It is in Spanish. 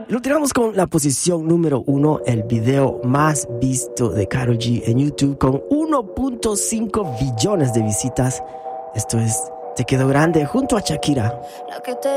Lo tiramos con la posición número 1, el video más visto de Karol G en YouTube con 1.5 billones de visitas. Esto es Te Quedó Grande junto a Shakira.